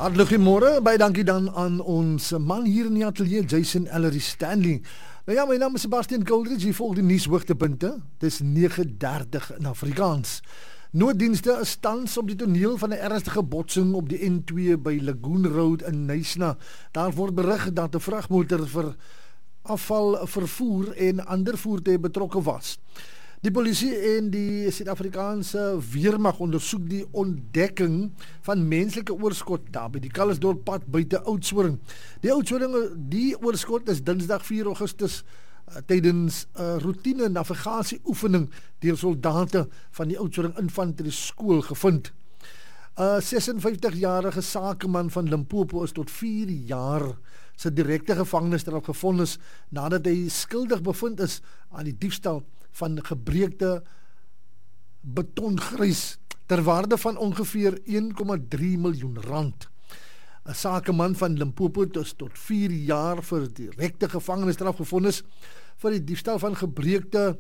Hartlik goeiemôre, baie dankie dan aan ons man hier in die ateljee, Jason Ellery Stanley. Nou ja, my naam is Sebastian Coldridge, hier volg die nuushoogtepunte. Dis 9:30 in Afrikaans. Nooddienste is tans op die toneel van 'n ernstige botsing op die N2 by Lagoon Road in Knysna. Daar word berig dat 'n vragmotor vir afvalvervoer en ander voertuie betrokke was. Die polisie en die Suid-Afrikaanse weermag ondersoek die ontdekking van menslike oorskot daar by die Calisdorp pad buite Oudtshoorn. Die oorskot is Dinsdag 4 Augustus tydens 'n roetine navigasieoefening deur soldate van die Oudtshoorn Infanterie Skool gevind. 'n 56-jarige sakeman van Limpopo is tot 4 jaar se direkte gevangenisstraf gevonnis nadat hy skuldig bevind is aan die diefstal van gebreekte betongrys ter waarde van ongeveer 1,3 miljoen rand. 'n Sakeman van Limpopo is tot 4 jaar vir direkte gevangenisstraf gevonnis vir die diefstal van gebreekte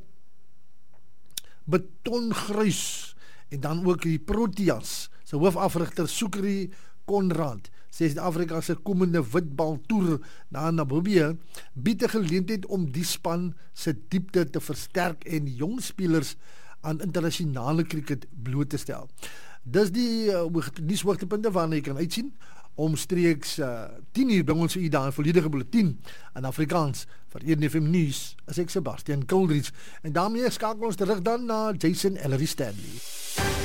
betongrys en dan ook die Proteas se hoofafrigter Sukri Konrad sê Suid-Afrika se komende witbaltoer na Namibië bied 'n geleentheid om die span se diepte te versterk en jong spelers aan internasionale kriket bloot te stel. Dis die nuushoogtepunte waarna jy kan uitsien. Omstreeks 10:00 bring ons u daar 'n volledige bulletin in Afrikaans vir EFM Nuus. As ek Sebastian Coldridge en daarmee skakel ons terug dan na Jason Ellery Stanley.